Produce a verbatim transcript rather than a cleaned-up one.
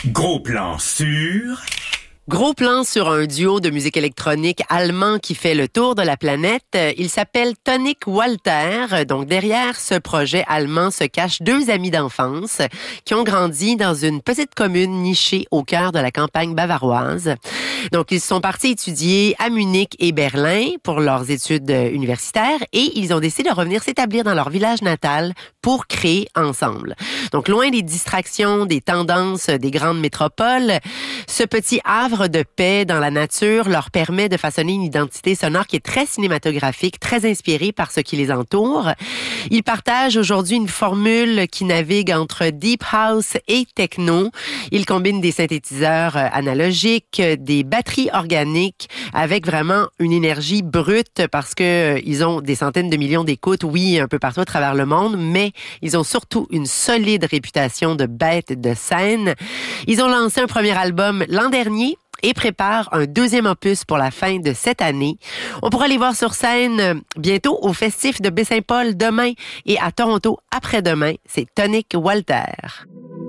Gros plan sur... Gros plan sur un duo de musique électronique allemand qui fait le tour de la planète. Il s'appelle Tonic Walter. Donc, derrière ce projet allemand se cachent deux amis d'enfance qui ont grandi dans une petite commune nichée au cœur de la campagne bavaroise. Donc, ils sont partis étudier à Munich et Berlin pour leurs études universitaires et ils ont décidé de revenir s'établir dans leur village natal pour créer ensemble. Donc, loin des distractions, des tendances des grandes métropoles, ce petit havre de paix dans la nature leur permet de façonner une identité sonore qui est très cinématographique, très inspirée par ce qui les entoure. Ils partagent aujourd'hui une formule qui navigue entre deep house et techno. Ils combinent des synthétiseurs analogiques, des batteries organiques avec vraiment une énergie brute parce que ils ont des centaines de millions d'écoutes, oui, un peu partout à travers le monde, mais ils ont surtout une solide réputation de bêtes de scène. Ils ont lancé un premier album l'an dernier et prépare un deuxième opus pour la fin de cette année. On pourra les voir sur scène bientôt au Festif de Baie-Saint-Paul demain et à Toronto après-demain. C'est Tonic Walter.